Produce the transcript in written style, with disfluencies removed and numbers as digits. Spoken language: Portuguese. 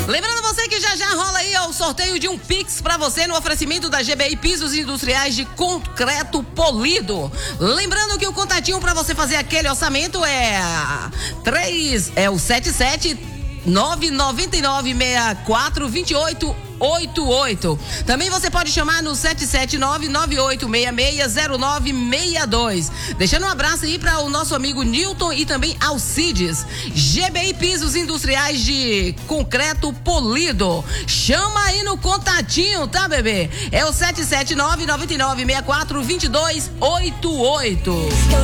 Lembrando você que já rola aí o sorteio de um Pix pra você no oferecimento da GBI Pisos Industriais de Concreto Polido. Lembrando que o contatinho pra você fazer aquele orçamento é o 77999642888. Também você pode chamar no 77998660962. Deixando um abraço aí para o nosso amigo Newton e também Alcides. GBI Pisos Industriais de Concreto Polido. Chama aí no contatinho, tá, bebê? É o 77999642288.